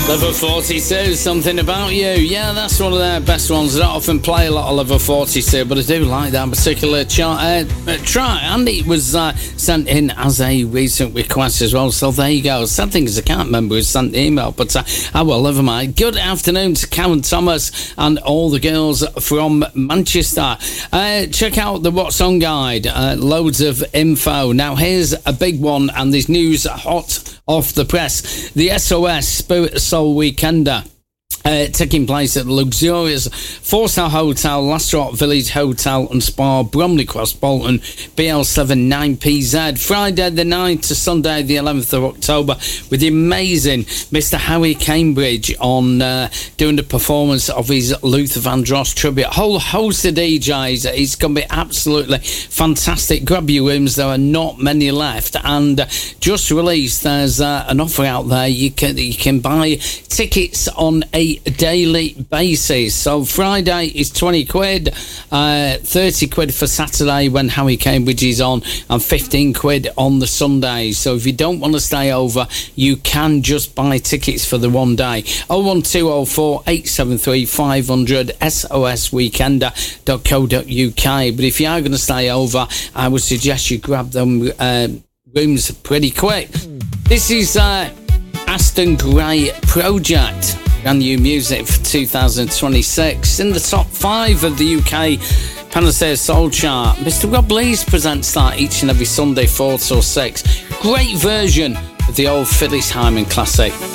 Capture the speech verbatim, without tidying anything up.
Level forty-two, Something About You. Yeah, that's one of their best ones. I don't often play a lot of Level forty-two, but I do like that particular chart, uh, track. And it was uh, sent in as a recent request as well. So there you go. Sad thing is I can't remember who sent the email, but uh, oh well, never mind. Good afternoon to Karen Thomas and all the girls from Manchester. Uh, check out the What's On guide. Uh, loads of info. Now here's a big one, and there's news hot off the press. The S O S Spirit Soul Weekender Uh, taking place at the luxurious four-star hotel, Lastrock Village Hotel and Spa, Bromley Cross, Bolton, B L seven nine P Z. Friday the ninth to Sunday the eleventh of October, with the amazing Mister Harry Cambridge on uh, doing the performance of his Luther Vandross tribute. Whole host of D Js. It's going to be absolutely fantastic. Grab your rooms. There are not many left, and uh, just released. There's uh, an offer out there. You can you can buy tickets on a daily basis. So Friday is twenty quid, uh, thirty quid for Saturday when Harry Cambridge is on, and fifteen quid on the Sunday. So if you don't want to stay over, you can just buy tickets for the one day. oh one two oh four eight seven three five hundred, S O S weekender dot co dot U K. But if you are going to stay over, I would suggest you grab them uh, rooms pretty quick. This is uh, Aston Gray Project. Brand new music for two thousand twenty-six. In the top five of the U K Panacea Soul Chart, Mister Rob Lees presents that each and every Sunday, four till six. Great version of the old Phyllis Hyman classic.